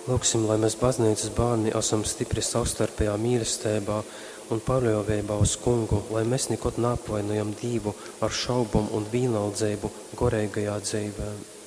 Lūksim, lai mēs baznīcas bērni esam stipri savstarpējā mīlestībā un paļāvībā uz Kungu, lai mēs nekad neapvainojam Dievu ar šaubām un vienaldzību garīgajā dzīvē.